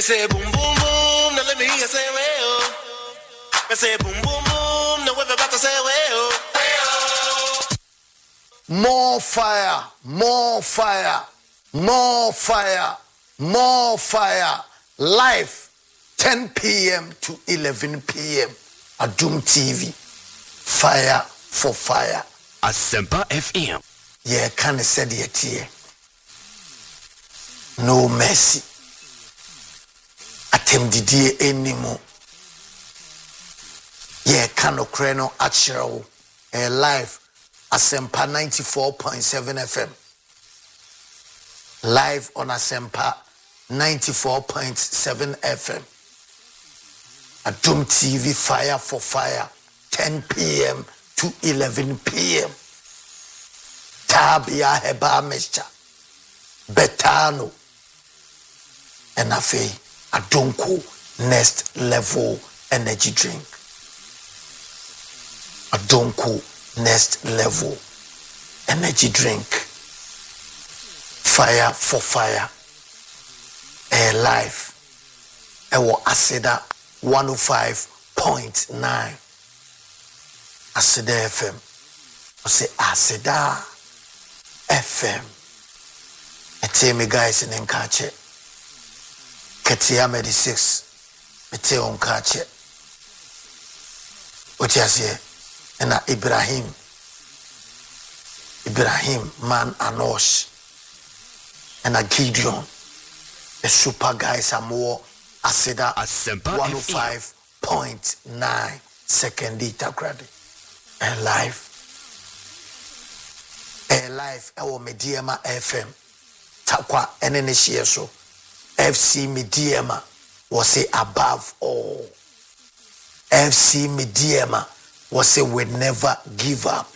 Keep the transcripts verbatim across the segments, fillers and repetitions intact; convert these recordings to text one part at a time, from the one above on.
Me say boom boom boom, now let me hear you say well. Me say boom boom boom, now everybody say well. More fire, more fire, more fire, more fire. Live ten p.m. to eleven p.m. Adum T V. Fire for fire. Asempa F M. Yeah, can I say it here? No mercy. Atemdidie anymore. Yeah, can no creno actual a live Asempa ninety-four point seven F M. Live on Asempa ninety-four point seven F M. Adum T V fire for fire. ten p.m. to eleven p.m. Tabia heba mescha. Betano. And afe Adonko next level energy drink. Adonko next level energy drink. Fire for fire. Air life. Ewo Aseda one oh five point nine. Aseda F M. I say Aseda F M. I tell me guys in Nkache. Ketia Medi six. I tell on Nkache. What you say? And Ibrahim. Ibrahim Man Anosh. And a Gideon. The super guys are more Aseda one oh five point nine second data credit. And live. And live our Mediama F M. Takwa enene so. F C Mediama was say above all. F C Mediama was say we never give up.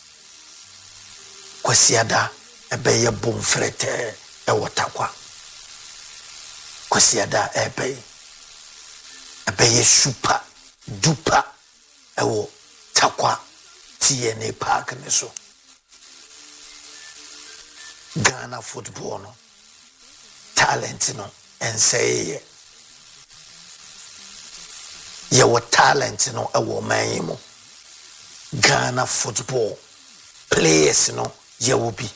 Kwasiada ebeye bomfrete e watakwa. Kwasiada ebeye ebeye super duper ewo takwa T N A Park ne so. Ghana football no talent no and say ye what talent no ewo man mo. Ghana football players no ye will be.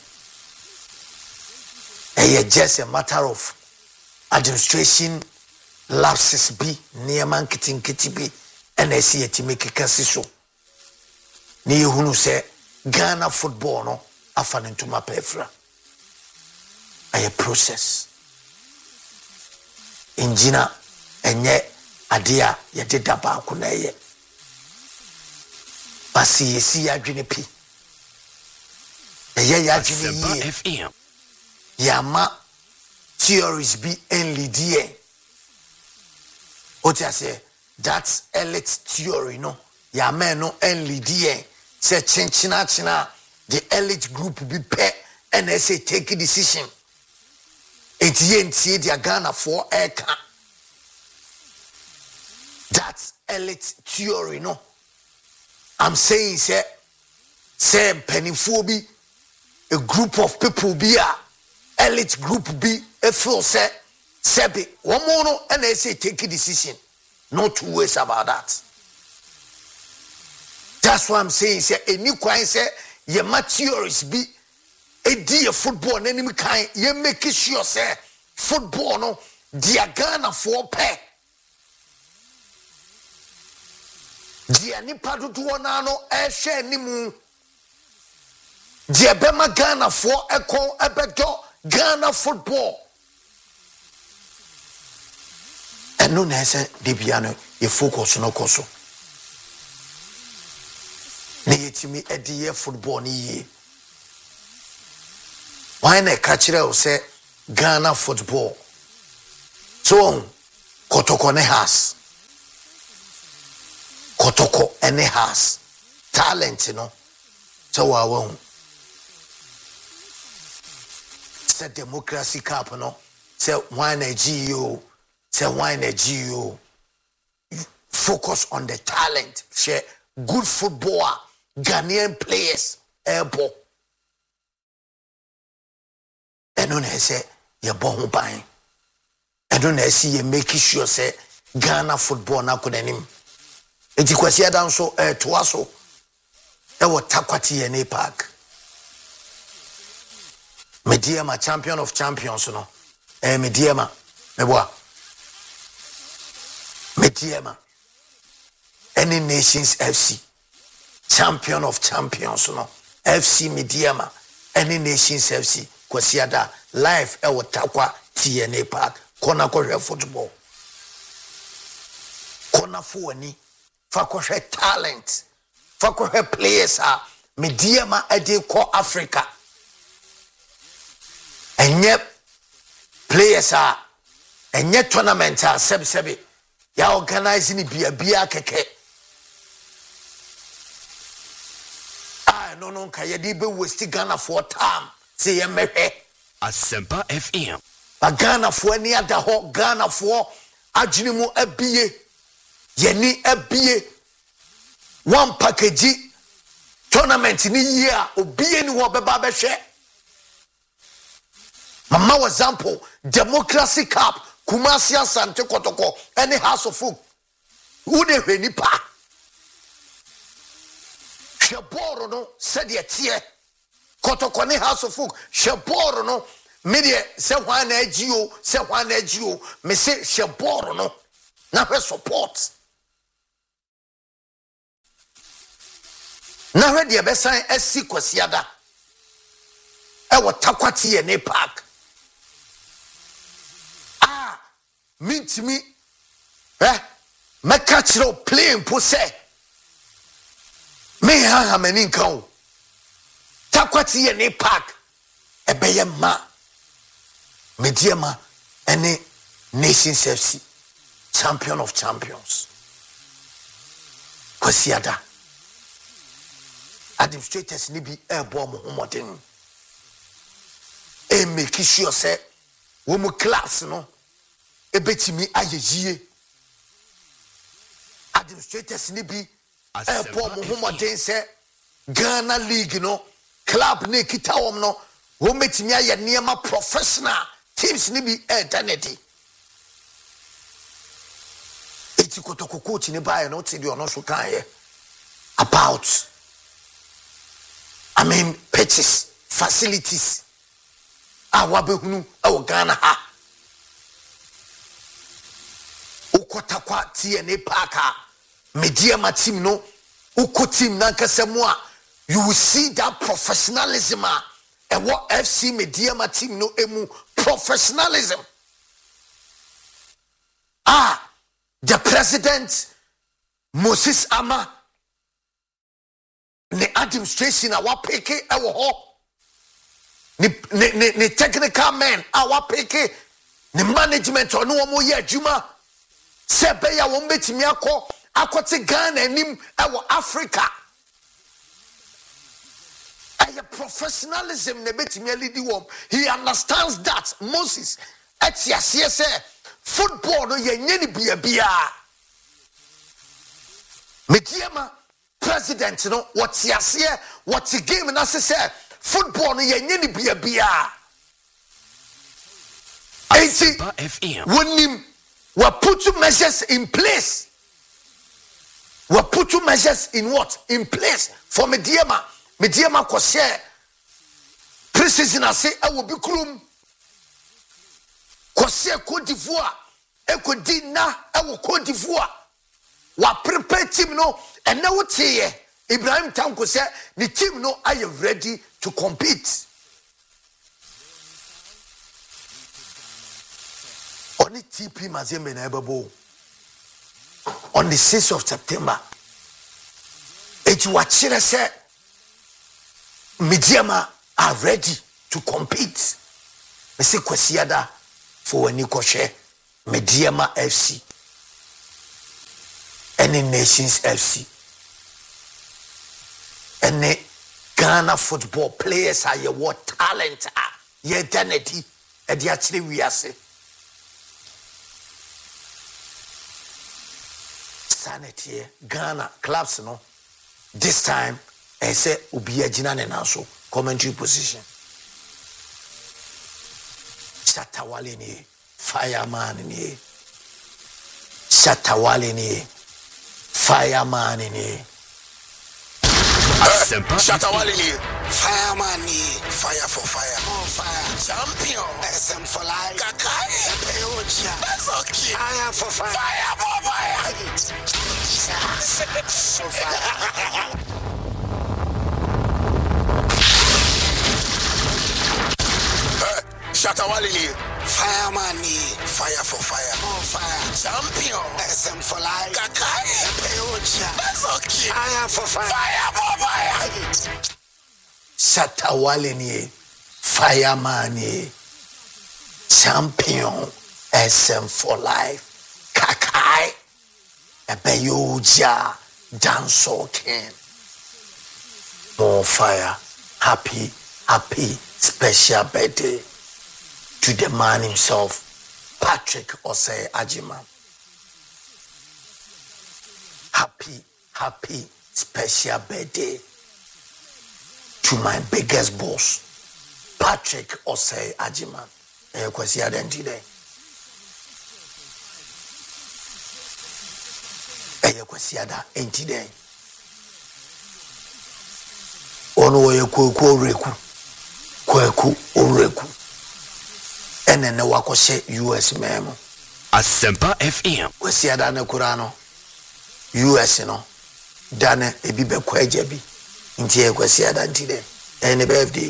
And just a matter of administration lapses be near man kitting kitty be and I see it to make a casiso. Ni hunu say Ghana football no afanin to my pefra. A process. Injina enye adia ye did daba kuna ye. Basi ye si ya dwene pi. Ye ya dwene ye. F M. Yama theories be enlidie. What I say? That's elite theory no. Yama no enlidie. Say chinchina china the elite group be pay and they say take a decision. It's yen dia Ghana for eka. That's elite theory no. I'm saying say say pennyphobia a group of people be a elite group be a full say sebi one more no and they say take a decision. No two ways about that. That's what I'm saying. Say a new coin say your theories be a dear football and enemy kind you make sure say football no dia Ghana for pay. Dia nipa dodo na no e hwe animu. Dia bema Ghana for ekon ebedo Ghana football. Eno na say debia no ye focus no koso. Ne yetimi ediye football ni ye. Why na kachire o say Ghana football. So Kotoko ne has. Kotoko ene has talent no. So wa won. Say democracy cup no. Say why na G O. Say why na G O. Focus on the talent. Share good footballer, Ghanaian players, airport. And on say, you born by I don't know see you make sure say Ghana football na kodanim enti kwasi adan so eh toa so e wo takwati ye ne park Mediama champion of champions no eh Mediama meboa Mediama any nations F C champion of champions no F C Mediama any nations F C kwasi ada live e wo takwa T N A park kona kohwe football kona fuani fa kohwe talent fa kohwe players a Mediama ade ko Africa enye players a enye tournament a seb sebe ya organize ni bia bia keke ah no no ka ye di be waste Ghana for time say ye mehwe Asempa F M ba Ghana for any other ho Ghana for adwene mu abie ye ni abie one package tournament ni year obie ni ho beba be hwe mama example Democracy Cup Kumasi Asante Kotoko any House of Folk who de hweni pa sheboro no said ye tie Kotoko ni House of Folk sheboro no media se hwan na agio se hwan na agio me se sheboro no na hwe support na hwe de besan asi kwasiada e wo takwati ye ne park ah mintimi eh meka kiro plane po se me ha ha mani nkan takwati ye ne park e beye ma Mediama any nations F C champion of champions kwasiada administrators ni bi ebo mo homoden e make sure say wo mu class no e betimi ayeyie administrators ni bi ebo mo homoden say Ghana league no club ne kitawom no wo metimi aye niema professional teams ni bi eternity eti kotoko coach ni bae no ti di ono so kan ye about I mean pitches facilities awa behunu awo Ghana ha ukota kwa T N A parka Mediama team no uko team na nkasemu a you will see that professionalism a and what F C Mediama team no emu professionalism ah the president Moses Ama ne administration a wapeke ewo ho ne ne ne technical men a wapeke ne management ono omo ye adwuma se be ya wo betimi akọ akote Ghana anim ewo Africa a professionalism ne betimi lead wom he understands that Moses etiasie say football no ye nyeni bia bia Mediama president no watiasie what game na say football no ye nyeni bia bia Asempa F M wonim we put measures in place we put measures in what in place for Mediama Mediama ko share preseason ase e wo bi krum ko share Cote d'Ivoire e ko di na e wo Cote d'Ivoire wa prepare team no and now what say Ibrahim Tanko say the team no are you ready to compete on the T P Mazembe na ebabo on the sixth of September it wachire say Mediama are ready to compete. Me say kwasiada for when you share Mediama F C any nations F C any Ghana football players are your what talent are your identity and the actually we are say sanity Ghana clubs no this time I say ubi agina ne nanso commentary position Shatawale ni fireman ni Shatawale ni fireman ni Shatawale ni fireman ni fire for fire on fire champion S M for life Kakai Peoja that's okay fire for fire fire for fire for fire Shatawale ni fireman ni fire for fire on fire champion S M for life Kakai Peoja that's okay fire for fire fire for fire Shatawale ni fireman ni champion S M for life Kakai Ebeyoja dancehall king. More fire. Happy, happy special birthday to the man himself, Patrick Osei Agyeman. Happy, happy special birthday to my biggest boss, Patrick Osei Agyeman. Eh, kwesi adentide. Eh, kwesi ada entide. Ono wo yekoko oreku. Kweku oreku. Ene ne wakose U S memo. Asempa F M. Kwesi ada ne kurano. U S no. Dane ebi be kwaje bi. Nti e kwesi ada ntide. Ene birthday.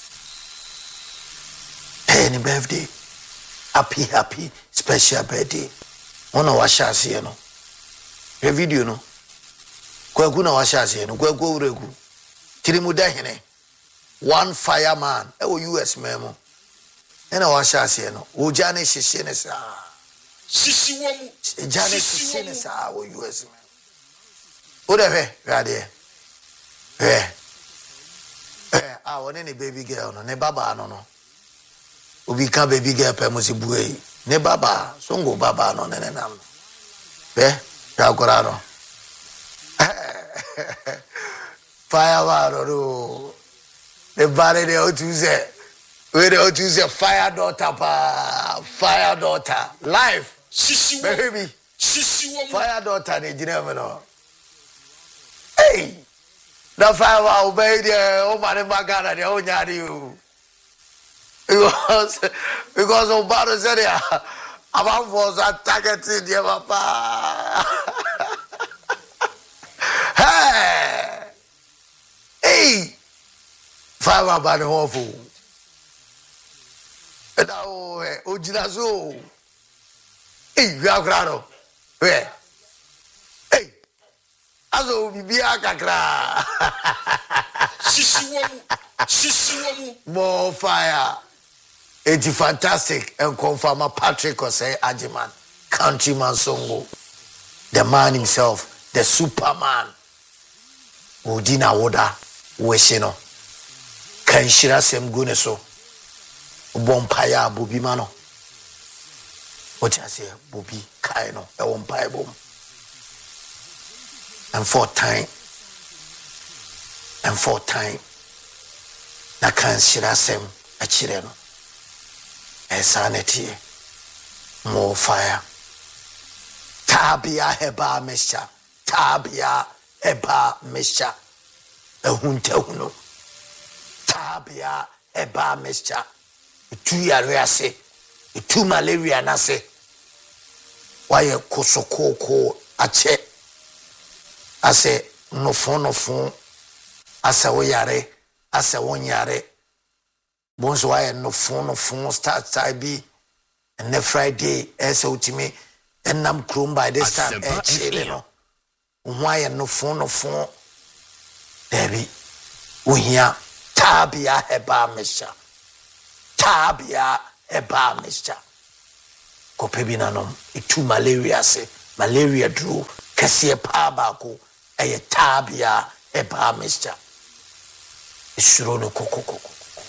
Ene birthday. Happy happy special birthday. Ono wa shase no. Re video no. Kwaku na wa shase no. Kwaku oreku. Tirimuda hene. One fireman. E wo U S memo. Ena wa shase no. O jane sheshe ne sa. Sisi womu. Jane sheshe ne sa wo U S memo. O de he, rade. Eh. Eh, ah, one ne baby girl no, ne baba no no. Obi ka baby girl pe mo si buei. Ne baba, songo baba no ne ne nam. Eh, ya kora no. Fire no. The body they ought to say. We they ought to say fire daughter pa. Fire daughter. Life. Sisi baby. Sisi womu. Fire daughter ne jine me no. Hey. The fire wa baby o mane magana de o nyari you. Because because of bad said ya. About was targeting the papa. Hey. Hey. Fire ba the hofu. Eda o eh o jina so. Hey, we are grado. We. Hey. Azo bibia kakra. Sisi womu. Sisi womu. More fire. It's fantastic and confirm Patrick Osei Agyeman, countryman songo. The man himself, the superman. Udina woda weshino. Kanshira sem gune so. Bompaya bubi mano. What I say, bubi kaino, a wompaya bom. And for time. And for time. Na kanshira sem a chireno. Insanity. More fire. Tabia heba mesha. Tabia heba mesha. Ehunte huno. Tabia heba mesha. Itu yare ase. Itu malaria nase. Waye kosokoko ache. Ase nofon nofon. Asa wo yare. Asa wo nyare. Bonso why no phone no phone start side be and the Friday as ultimate and nam chrome by this time and chile no why no phone no phone baby we here tabia heba mesha tabia heba mesha kopebi nanom itu malaria se malaria dro kase pa ba ko eye tabia heba mesha isuro no kokoko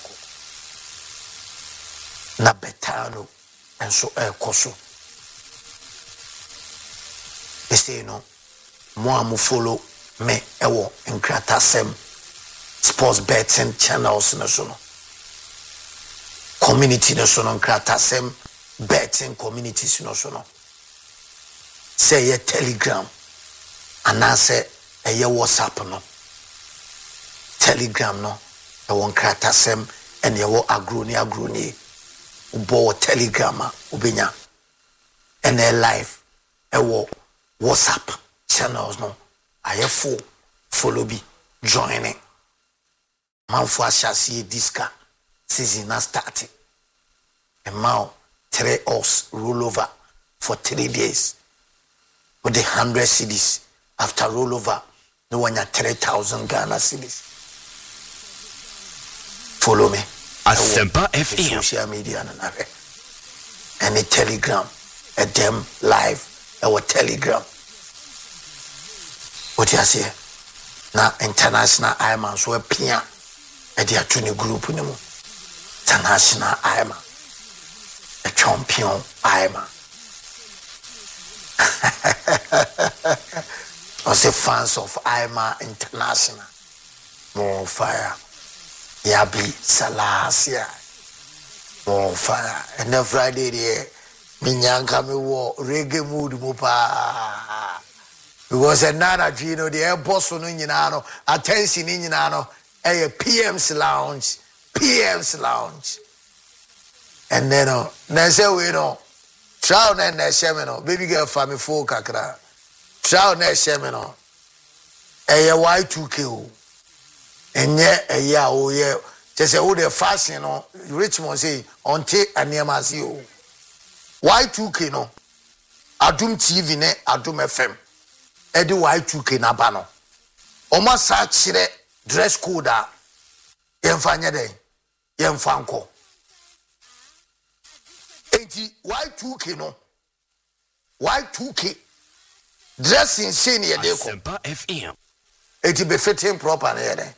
na betano and so e koso ese no mo amu follow me ewo nkratasem sports betting channels na so no community na so no nkratasem betting communities no so no say ye Telegram and I say a ye WhatsApp no Telegram no e won kratasem and ye wo agroni agroni ubo Telegram ubenya and a live e wo WhatsApp channels no aye full follow be joining manfo ashasi diska season na starting and now three us roll over for three days with the hundred cities after rollover no one at three thousand Ghana cedis. Follow me Asempa F M social media and any Telegram a them live our Telegram what you say now international Ironman so a pia a dia tuni group ni mu international Ironman a champion Ironman I say fans of Ironman International more fire Yabi Salasia more fire and then Friday there minyanka me wo reggae mood mo pa because a nana you know the air boss no nyina no attention ni nyina no a P M's lounge P M's lounge and then no na say we no trial na na sheme no baby girl family full kakra trial na sheme no a Y two K o enye a ya o ye just say o the fashion no Richmond say onte aniema si o Y two K no Adum T V ne Adum F M e di Y two K na ba no o ma sa kire dress code a yemfa nya den yemfa nko enti Y two K no Y two K dressing scene ye dey ko Asempa F M enti be fitting proper na ye den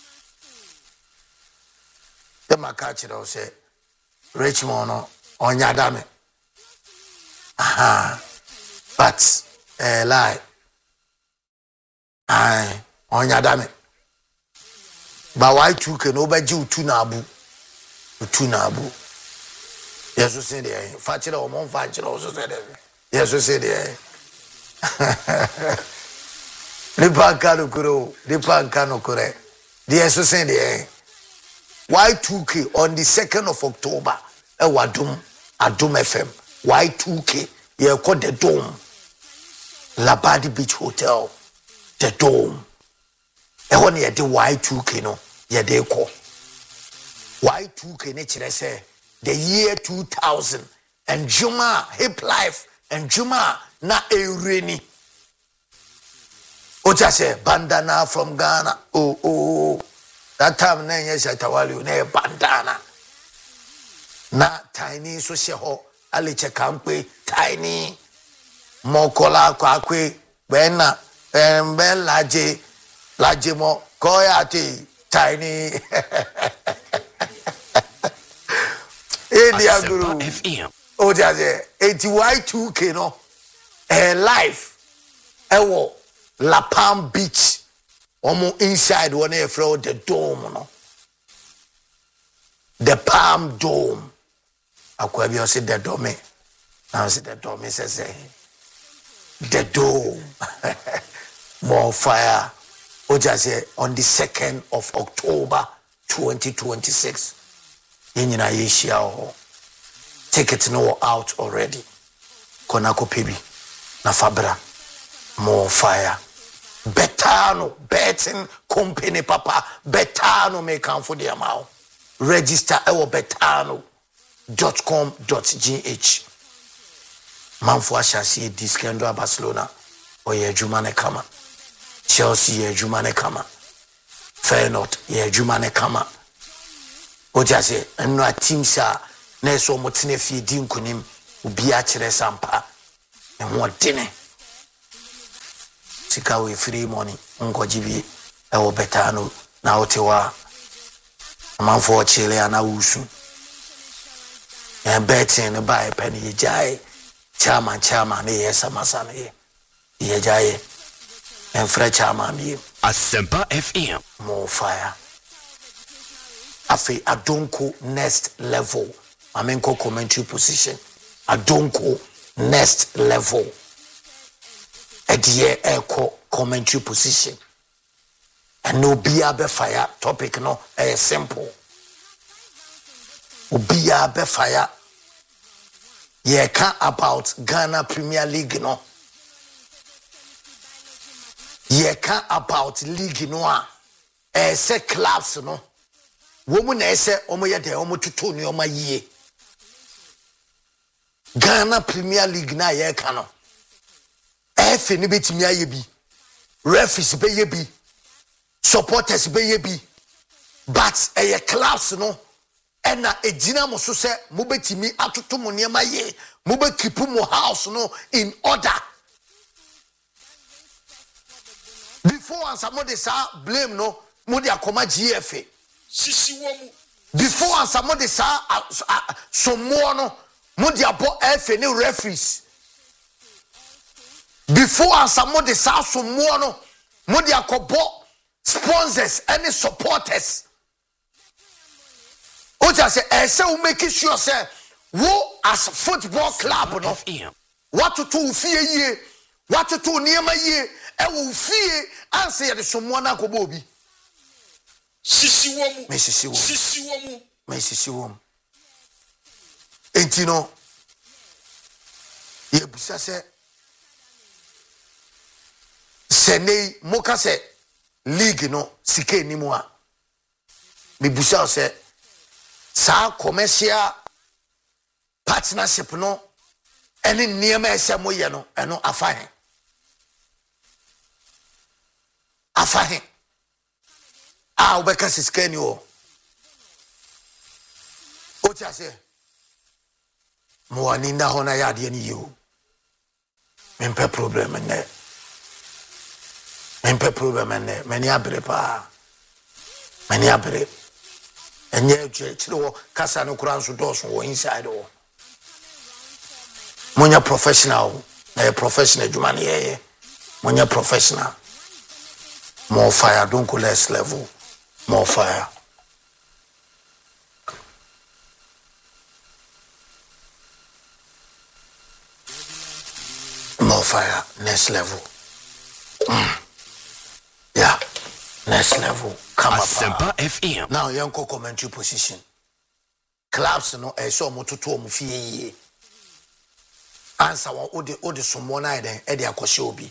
the makachi do say Richmond no onya da me aha but eh lie ai onya da me ba Y two K no ba ji utu na abu utu na abu yeso say there fa kire o mon fa kire o so say there yeso say there le banka no kuro le banka no kure the yeso say there Y two K on the second of October e wadum Adum F M Y two K ye call the Dome Labadi Beach Hotel the Dome e won ye the Y two K no ye dey call Y two K ne kire say the year two thousand and Juma hip life and Juma na ereni ocha say bandana from Ghana oh oh that time na yes atawali na bandana na tiny so she ho aliche kampe tiny mokola kwakwe bena embe laje laje mo koyati tiny India guru F M o jaje eighty Y two K no eh life ewo La Palm Beach omo inside one e fro the Dome no the Palm Dome akwa bi o se the Dome now se the Dome say say the Dome more fire o jaje on the second of October twenty twenty-six yenyina yeshia ho ticket no out already konako pebi na fabra more fire betano betting company papa betano make am for the amount register ewo betano dot com dot g h manfo ashasi diskendo Barcelona oye juma ne kama Chelsea ye juma ne kama Feyenoord ye juma ne kama ojase eno teams a na so motene fi di nkunim obi a kire sampa e ho dene sika we free money ngoji bi e wo betano na otewa manfo chile ana wusu e betting no buy penny jai chama chama ne yesa masana ye ye jai en fra chama mi Asempa F M more fire afi adonko next level amenko commentary position Adonko next level. Edie echo commentary position. And no be a fire topic no a simple. Be a be fire. Ye can about Ghana Premier League no. Ye can about league no. Eh say clubs no. Woman eh say omo ye de omo tutu ni omo ye. Ghana Premier League na ye can no. Eh fe ni betimi aye bi. Referees be ye bi. Supporters be ye bi. But eh clubs no. Ena ejina mo so se mo betimi atoto mo niam aye. Mo be keep mo house no in order. Before and some of the sa blame no mo dia koma G F A. Sisi wo mu. Before and some of the sa some more no mo dia bo F A ni referees. Before and some of the sa some more no mo dia kobo sponsors any supporters. Oja say eh say we make sure say wo as football club no what to do fie ye what to do niema ye e wo fie answer ye so mo na kobo obi sisi wo mu me sisi wo sisi wo mu me sisi wo mu enti no ye busa se senei moka se league no sike ni mu a me busa se sa commercial partnership no ene niema ese moye no eno afahe afahe a obeka siskani o o ti ase mo ani na ho na ya de ni yo mempe problem ne mempe problem ne mani abre pa mani abre enye chiro kasa no kura nso doso wo inside wo monya professional na professional juma ne ye monya professional more fire don't go less level more fire more fire next level mm. Yeah, next level come up F M. Now yanko commentary position clubs no e so mototo o mfie yi answer one odi odi somo na eden e de akose obi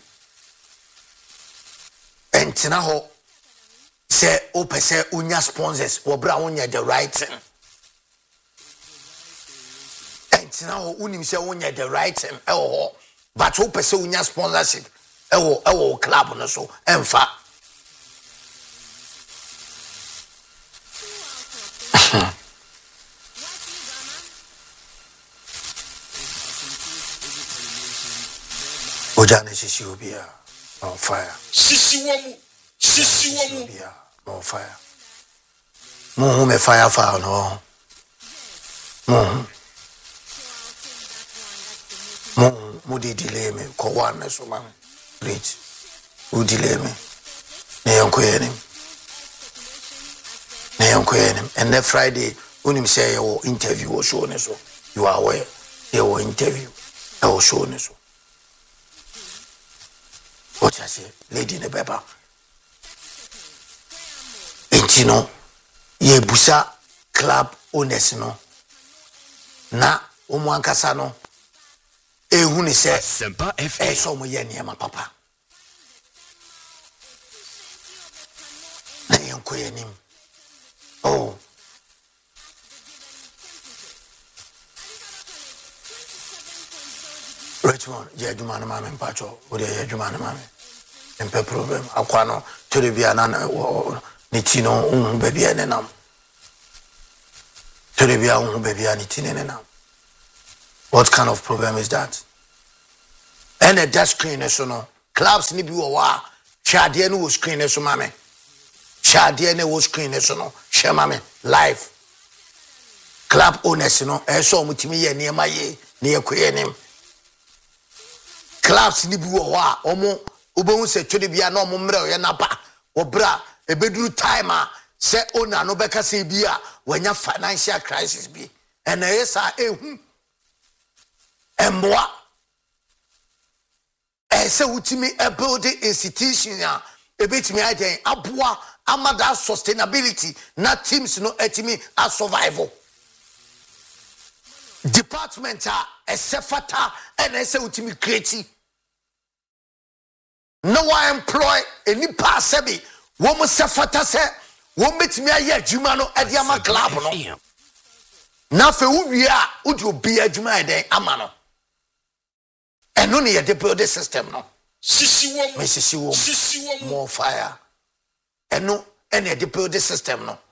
entina ho se o pese unya sponsors wo bra wonya the right thing entina ho unim se wonya the right thing e ho but o pese unya sponsorship e wo e wo club no so emfa Ojane sisi obia on fire. Sisi womu, sisi womu on fire. Mo me fire fire no. Mo mo mo di delay me ko one so man. Please. U delay me. Ne yonko yenim. Ne yonko yenim. And that Friday unim say your interview was show ne so. You are aware. Your interview. I was show ne so. What I say, lady in the paper. And you know, ye busa club owners no. Na umwankasa no. E huni se. Sempa F M. E so mo ye niema papa. Na yonko ye nim. Oh. Richmond, ye juma na mame mpacho. Ode ye juma na mame. Empe problem. Akwa no tore bia na ni ti no un baby ene nam. Tore bia un baby ani ti ne nam. What kind of problem is that? And a desk screen so no. Clubs ni bi wo wa. Shade no screen so mame. Shade no screen so no. She mame live. Club owners no e so mutimi ye niema ye ne ekoye nim. Clubs ni bi wo a omo obehu se twede bia na omo mre ye napa obra ebeduru time a se ona no beka se bia wanya financial crisis bi ena yesa ehu emboa ese utimi a building institution ya ebetimi aden aboa amada sustainability na teams no etimi a survival department a esefata and ese utimi create no one employ any pasebi wo mo sefata se wo metimi aye adwuma no e dia ma club no na fe wo wi a wo di obi adwuma eden ama no eno ne ye de build system no sisi wo me sisi wo sisi wo more fire eno ene de build system no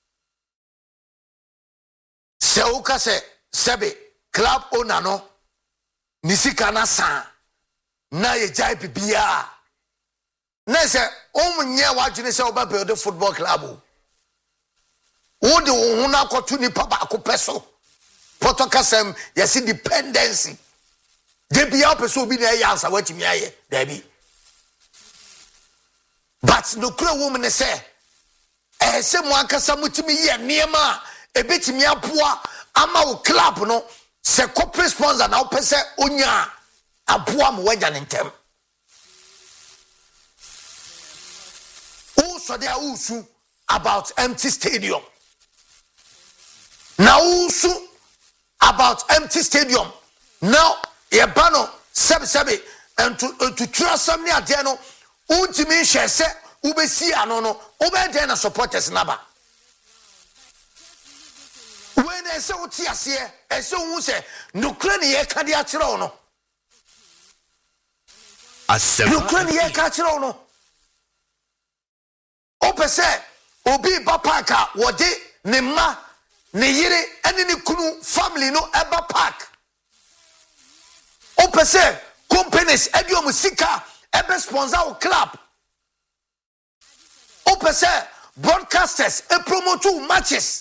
se wo ka se sebe club owner no nisika na san na ye jai bibia na se omunye wadwene se oba build a football club wo de wo hu na akoto ni pa ba akopeso potokasem yesi dependency de bia opeso obi na ya ansa watimi aye dabi but no kura woman ne say eh se mo akasa mutimi ye niema e betimi aboa ama wo club no se corporate sponsor na opese onya aboa mo wagya ne ntem o so there usu about empty stadium now usu about empty stadium now yebano sebe sebe and to to trust some near there no untimi hye se ubesi ano no ubeden na supporters naba when ese uti ase ese hu se nukre ne ye ka dia kire no Asempa nukre ne ye ka kire no opese obi ba parka wode ne ma ne yire ene ne kunu family no eba park opese companies ediom sika ebe sponsor o club opese broadcasters e promote matches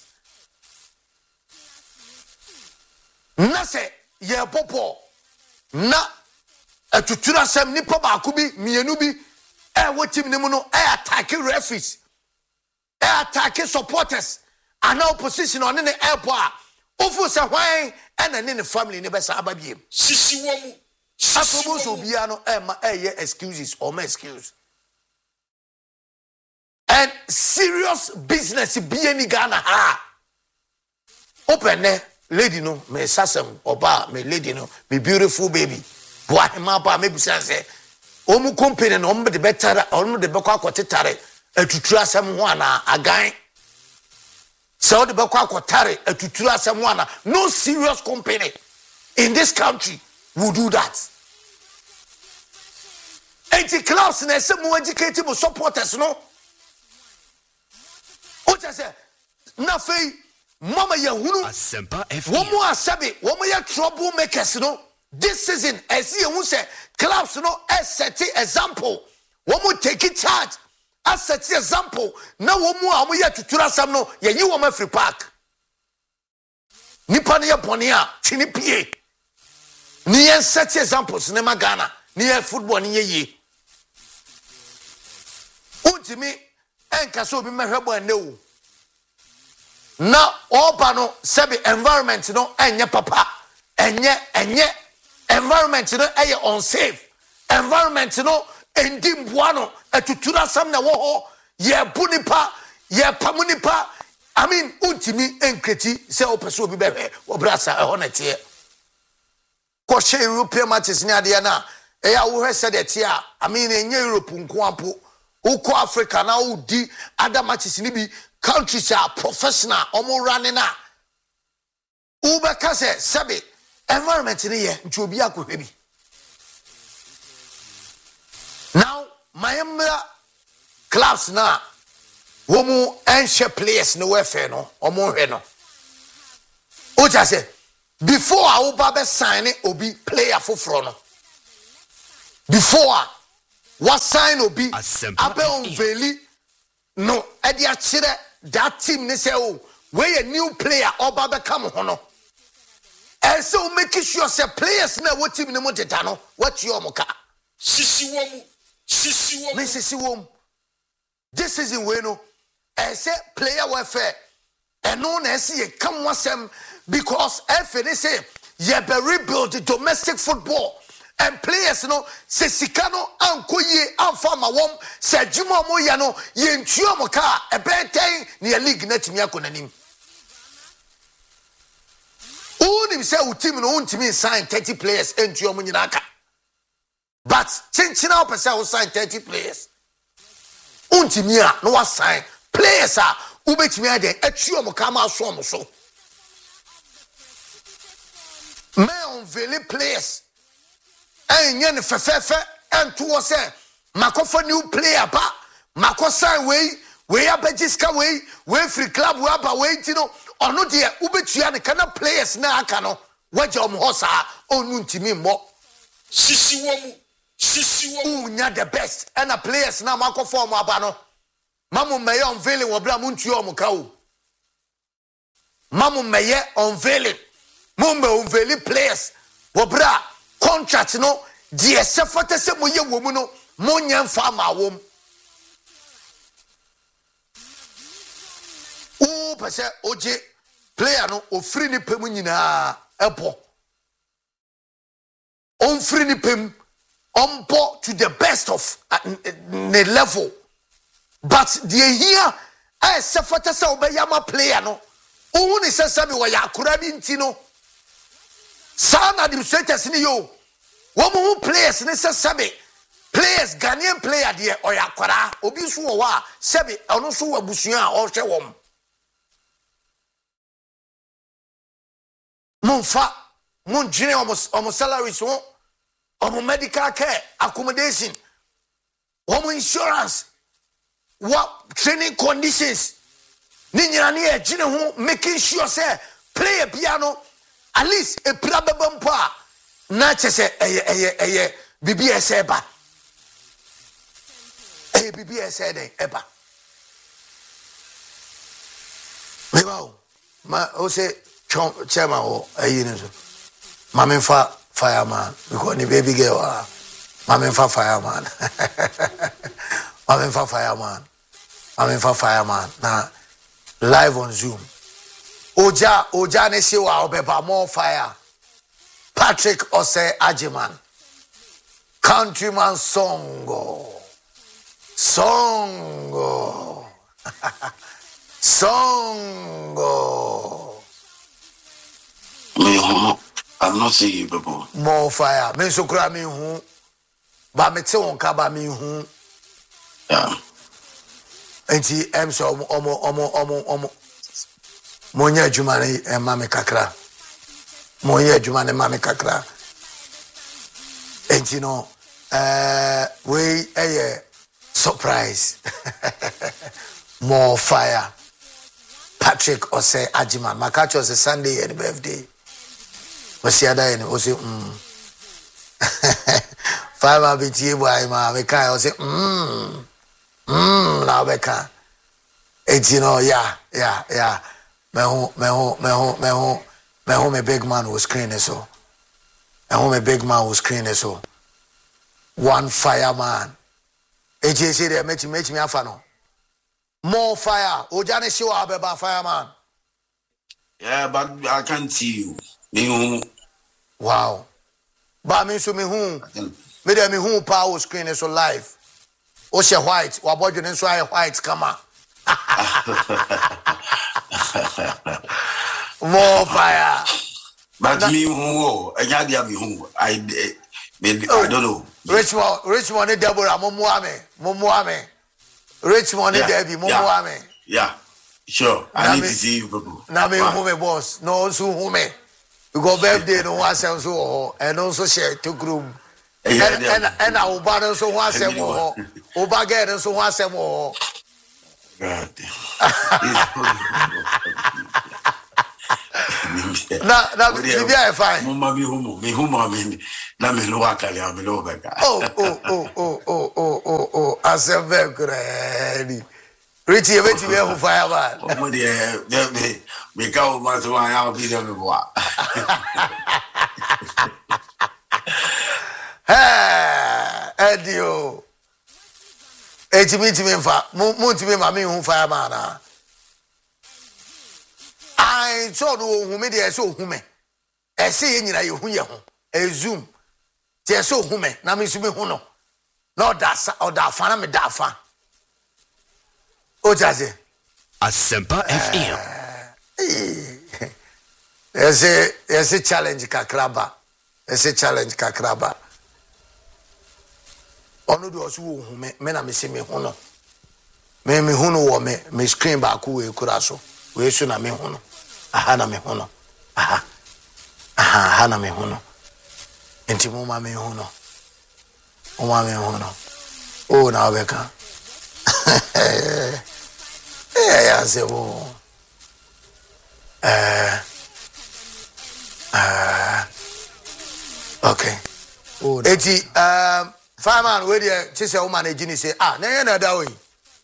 na se ye popo na atutura sem nipa ba ko bi mienu bi e wo team ne mu no e attack referees e attack supporters and opposition on the airport ofu se hwan and ne ne family ne be sa ababiem sisi wo mu aprobo obia no e ma e excuses or ma excuse and serious business be any Ghana ha open ne lady no me sasem oba me lady no me beautiful baby boy ma ba me bisa se omu company no omu de better omu de bekwa akotetare atutu asem ho ana agan so de bekwa akotare atutu asem ho ana no serious company in this country will do that. eighty clubs na se mo educated supporters no o just say na fei mama ya hunu Asempa F wo M. mo asabe wo mo ya trouble makers no this season as you hu say clubs no set example wo mo take charge as set example na wo mo a mo ya tutura sam no ye yi wo ma free park nipa ne ya bone a twini pie ni ye set examples ne magana ni ye football ni ye yi untimi enka so bi mehwebo anewu na oba no sebe environment no enye papa enye enye environment no eye unsafe environment no endimboa no atutura sam na wo ho ye bunipa ye pamunipa I mean untimi enkreti se opeso obi behwe obrasa e ho na tie ko she European matches ni ade na e ya wo hwe de tie a I mean enye Europe nko ampo uko Africa na udi other matches ni bi countries are professional omo running na uba kase sabe environment ni ye nti obi akohwe bi now mayamra clubs na womu enche players no wefe no omo hwe no o ja say before a uba be sign obi player foforo no before what sign obi abe unveil no e dia kire that team ne say oh we a new player oba be come ho no and so make sure say players na what team ne mo teta no what you omoka sisi wo mu sisi wo mu me sisi wo this season we no and say player welfare and no na see come wasem because if they say ye be rebuild the domestic football and players no se sika no anko ye amfa ma wom se adwuma mo ye no ye ntuo mo ka e beten ne league na timi akonanim unim se u team no untimi sign thirty players entuo mo nyina aka but chinchina opese u sign thirty players untimi a no wa sign players a ubetimi ade atuo mo ka ma so mo so me on vele players enye ne fefefe entuo se makofa new player ba makosa we we abejiska we we free club we aba we tino ono de ubetua ne kana players na aka no waje om hosa onu ntimi mmo sisi womu sisi womu unya the best and a players na makofa om aba no mamu meye unveiling wo bra mu ntuo om ka o mamu meye unveiling mumbe unveiling players wo bra contract no die sefate se moye wo mu no monya mfa ma wom o pese oje player no o free ni pem nyina epo on free ni pem on po to the best of uh, the level but the here I sefate se obeyama player no o ni se sabi wo yakura bi ntino San administrators ni yo. Womu players ni se sabe. Players Ghanaian player de oyakwara obi so wo wa sabe ono so wabusua o hwe wom. Monfa mon jine omo salaries won omo medical care accommodation omo insurance what training conditions ni nyina ne e jine ho making sure say player piano at least a probable pa na chese eye eye eye B B S eba eh B B S eden eba mewa ma o se chairman o ayi ne so mama fa fireman because ni baby girl ah mama fa fireman mama fa fireman mama fa fireman na live on Zoom Oja, Oja ne se wa obeba more fire. Patrick Ose Ajiman. Countryman Songo. Songo. Songo. Me hu, I'm not seeing you people. More fire. Me so kra me hu. Ba me te won ka ba me hu. Yeah. Enti em so omo omo omo omo omo Monya adwumane e mame kakra. Monya adwumane mame kakra. Enti no eh we eh surprise. More fire. Patrick Ose Ajiman. Makacho se Sunday and birthday. Wasi ada ene o se mm. Five B T boy ma me kai o se mm. Mm na be ka. Enti no yeah yeah yeah. Me ho me ho me ho me ho me ho me big man was screening so. Me ho me big man was screening so. One fireman. A J C there make me me afa no. More fire. Ojane show abeba fireman. Yeah, but I can't see you. Me hu. Wow. But me so me hu. Me there me hu power screening so live. O she white. Wa bojo ne so white kama. More fire. But me who I got me who I maybe I don't know. Richmond, Richmond, Deborah, Momuame, Momuame, Richmond, Debbie, Momuame. Yeah, sure. I need to see you people. Now me who boss, no so who me. We go birthday no one sells so and also share two room. And and and our banner so one sem more. Obaga so one sem more. God. Na na be be fine. Mama mi humo, mi humo mi na me lo akale am lo beka. Oh oh oh oh oh oh oh oh asebe gredi. Richie e ti be hu fireman. O mo de me me ka o ma so an ya bi de me boa. Ha, Edio. Eti mi ti mi fa, mu ti mi ma mi hu fireman na. I told you who made it so human. e say ye nyina ye hu ye ho e zoom te so hu me na me so me hu no no da sa o da fa na me da fa o jaze Asempa F M. Ese ese challenge kakraba ese challenge kakraba onu do so hu me me na me se me hu no me me hu no wo me me screen ba ku we kura so we so na me hu no aha na me hu no aha aha aha na me hu no enti mo ma me hu no o ma me hu no o na we ka eh ya se wo eh uh okay oh eti um fireman we dey chise woman agini say ah na na da we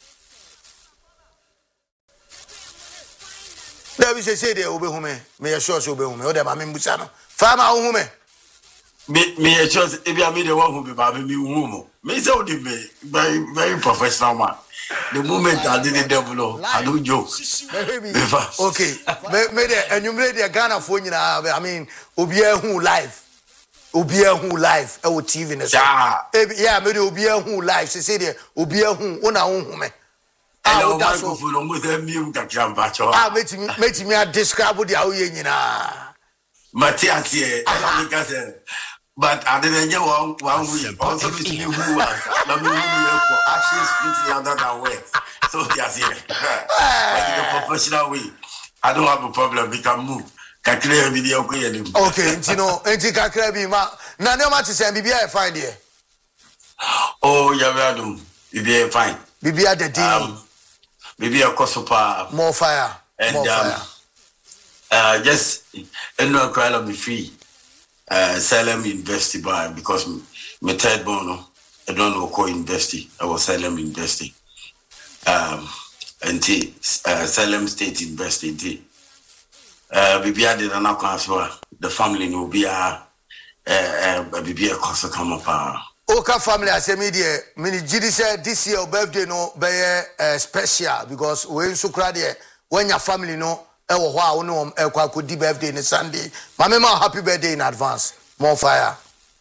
there we say say dey obe hu me me sure so obe hu me o dey ma me mbusa no fireman hu me me me sure e be me dey one hu me ba me hu mo me say o dey me very very professional man. The moment I did the devil, I don't joke. Okay, me de enumerate the Ghana phone. I mean, Obia who live, Obia who live, our T V. Yeah, me de Obia who live. She say the Obia who una who me. Ah, that's what for almost a million that jump at all. Ah, make me make me a describe the Aoye na. Matthias here, but I didn't get one one week. Also, who was not for action speaking other than words. So that's it. But in a professional way, I don't have a problem. We can move. Can clear video. Okay, you know, and you can clear me. Now, no matter say, B B I find here. Oh, yeah, we are doing. B B I fine. B B I the deal. B B I Kosopa. More fire. And More um, fire. Uh, just and no cry of be free. Uh, Salem University by because my third born, I don't know co university. I was Salem University. Um, and t, uh, Salem State University. T. Uh, B B I did not transfer. The family will be a uh, B B I cost come up. Oka family, I say media. Mini G D said this year birthday no be uh, special because when so crowd when your family no. Ewo hwa wo no ekwa kodi birthday ne Sunday. Mama ma happy birthday in advance. More fire.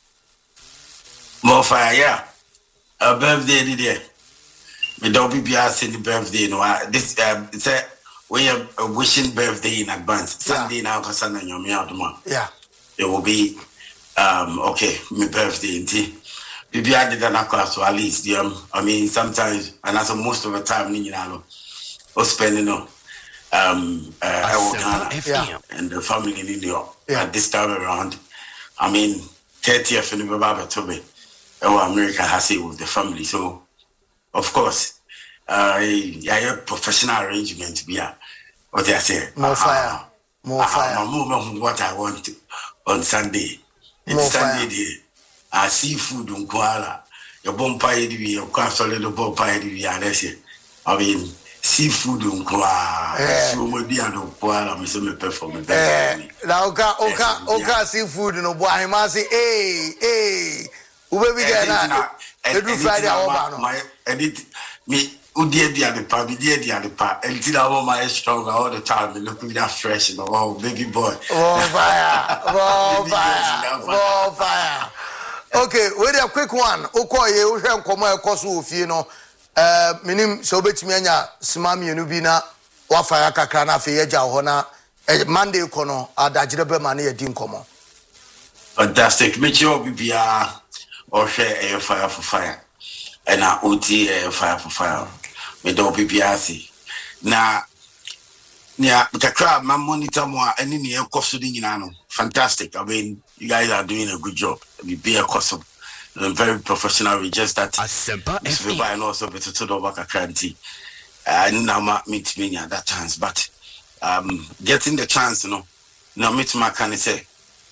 More fire, yeah. A birthday there. Me don't be asking the birthday no. This um say when you're wishing birthday in advance. Sunday now cuz Sunday your me out man. Yeah. It will be um okay, my birthday in tea. Bibi I did na class so at least um I mean sometimes and as most of the time you know or spending no um uh Ghana, yeah. and the family in India. Yeah. At this time around, I mean thirtieth in Baba to me. Our America has it with the family. So of course uh I have professional arrangement yeah. What I say. More fire. More fire. I'm moving what I want to, on Sunday. More It's Sunday fire. day. I seafood in Kuala. Your bonfire your castle the bonfire I mean seafood in Kuala. So we be on Kuala, me so me perform. Eh, na oka oka oka seafood no boy him say eh eh. Ube bi get na. Every Friday I want my edit me Udia dia the pa, dia dia the pa. And till I want my stronger all the time. Me look me that fresh, you know. Oh, baby boy. More fire. More fire. More fire. Okay, wait a quick one. Okoye, we have come across with you know. Uh, minim so betimi anya sima mienu bi na wa fire kakra na fe yeja ho na Monday kono adagire be ma na yedi nkomo. Fantastic. Me job be a or share a fire for fire. And I O T a fire for fire. Me do be a see. Na yeah, the crowd my monitor more any near cost no. Fantastic. I mean, you guys are doing a good job. We be a cost of very professional. We just that Asempa F M. and also be to do back a cranty. I now meet me at that chance, but um, getting the chance, you know, now meet my can say,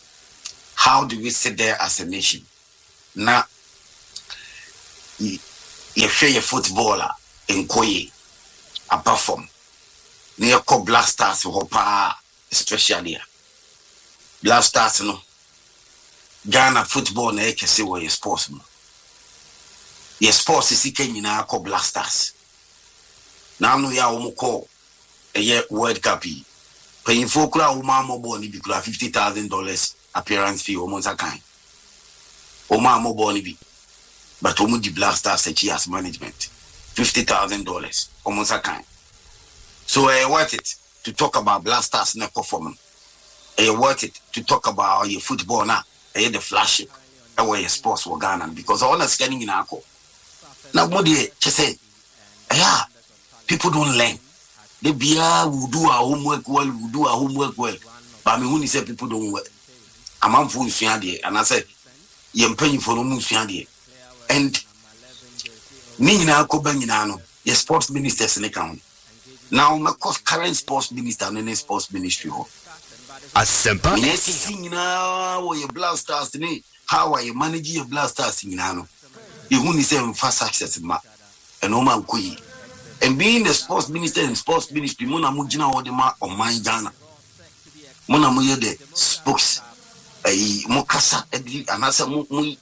how do we sit there as a nation? Now, you feel a footballer in Koye, a perform near Co Blasters, Hopa, especially Blasters, no. Ghana football na eke se wo ye sports mo. Ye sports is ike nyina akọ Blasters. Na anu ya wo ko eye World Cup yi paying for kura uma mobile ni bi kura fifty thousand dollars appearance fee almost a kind. Oma mobile ni bi. But omu di Black Stars as management. fifty thousand dollars almost a kind. So I uh, worth it to talk about Black Stars net performance. I uh, worth it to talk about your football now. I uh, the flagship. I uh, your sports for Ghana because all that's getting in Ako. Now what do you say? Yeah, people don't learn. They be ah, we do our homework well, we do our homework well. But I mean, when you say people don't work, I'm on phone and I said, you're paying for no moon. And Nina Kobanino, the sports ministers in the county. Now, my current sports minister and the sports ministry. Asempa. Yes, singing now, your Black Stars today. How are you managing your Black Stars in Nano? You only say fast access, ma, and no man kui. And being the sports minister and sports ministry, Mona Mujina or the ma or my Ghana. Mona Muya de spokes. A Mokasa, and I said,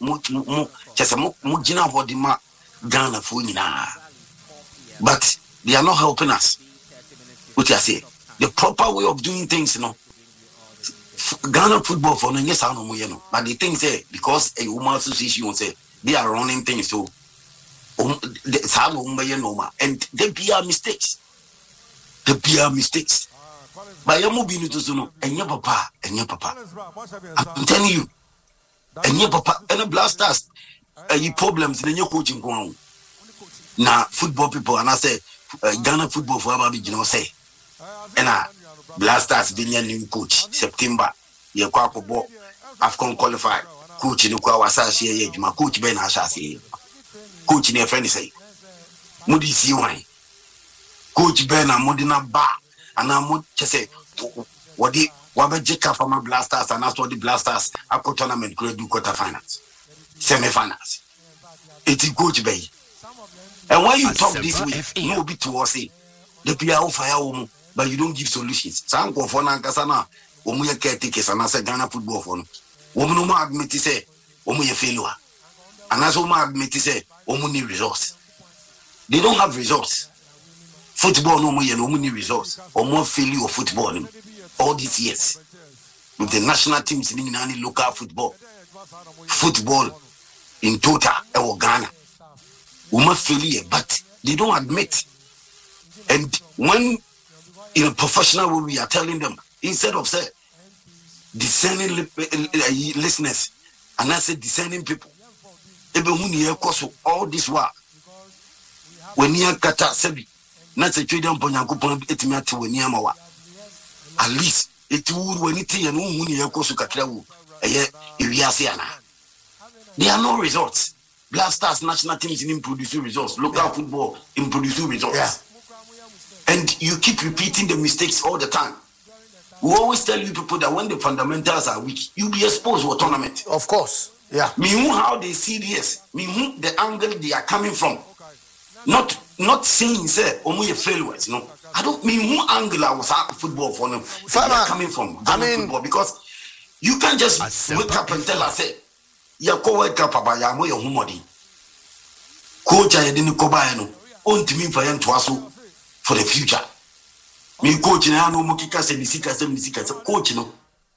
Mujina or the ma Ghana for Nina. But they are not helping us. What I say, the proper way of doing things, you know. Ghana football for no yes, I know, you know. But the thing say because a woman association say they are running things so. Um, and they be our mistakes. They be our mistakes. But you're moving to Zuno and your papa and your papa. I'm telling you, and your papa and the Black Stars, any problems in your coaching go on. Now, football people, and I say, uh, Ghana football for Ababi, you know, say, and I Black Stars being a new coach, September, your Quaco ball, Afcon qualified, coach in the Kawasasi, my coach Ben Ashasi. Coach in a friend say, Moody see wine. Coach Ben and Modena Bar, and I'm what to say, what the Wabba Jacka from my Black Stars, and that's what the Black Stars are tournament grade do quarter finals, semi finals. It's Coach Bay. And when you talk this way, no be to us, the P R fire, but you don't give solutions. Some go for Nankasana, Omuya caretakers, and I said Ghana football for woman who admit to say, Omuya failure. And as Omar admit to say, Omuni results. They don't have results. Football no more no money results or more failure of football all these years. With the national teams in any local football. Football in total or Ghana. Woman failure, but they don't admit. And when in a professional way we are telling them, instead of say discerning li- listeners, and I say discerning people. All this work when you kata sebi na se twede mponyankopon etimi ate wani amawa at least it would when it and hu ni yakoso kakra wo eye ewiase ana there are no results. Black Stars national teams in producing results, local yeah. football in producing results, yeah. And you keep repeating the mistakes all the time. We always tell you people that when the fundamentals are weak, you'll be exposed to a tournament. Of course. Yeah. Me who how they see this, me who the angle they are coming from. Not not saying say omu failures, no. I don't mean who angle I was at football for them. They are coming from I mean, football because you can't just wake up and tell us say, ya ko wake up about ya mo your humodi. Coach I didn't go by no. On to me for him to aso for the future. Me coach na no mo kika se bisika se bisika se coach no.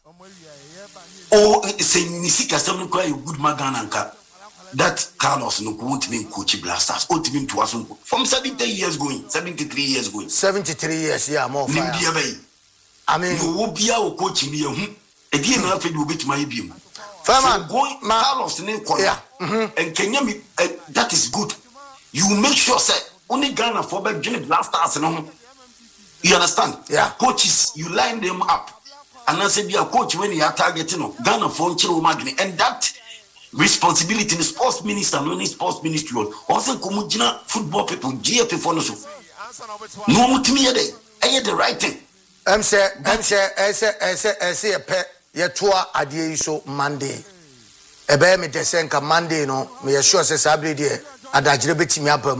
Oh, saying Nisika some quite good Magananka. That Carlos no won't mean coach Black Stars, ought mean to us from seventy years going, seventy-three years going. Seventy-three years, yeah, more fire. I mean, you will be our coach in you. Again, I feel you bit my beam. Farmer going Carlos name yeah. And can you uh, that is good. You make sure say only Ghana for back Black Stars and you understand? Yeah. Coaches, you line them up. And I said, be a coach when you are targeting Ghana for Chiro Magni. And that responsibility, the sports minister, no sports ministry, also Kumujina football people, G F for no so. No, to me, I had the right thing. I'm say, I'm say, I say, I say, I say, a pet, your tour idea so Monday. A bear me the same Monday, no, me assure says, I did a dajibit me up.